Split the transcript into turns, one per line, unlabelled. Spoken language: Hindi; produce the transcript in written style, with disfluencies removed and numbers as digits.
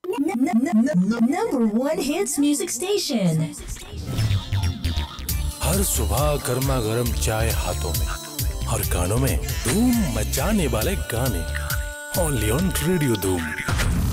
Number one hits music station.
हर सुबह गर्मा गर्म चाय हाथों में और कानों में धूम मचाने वाले गाने। ओनली ऑन रेडियो धूम।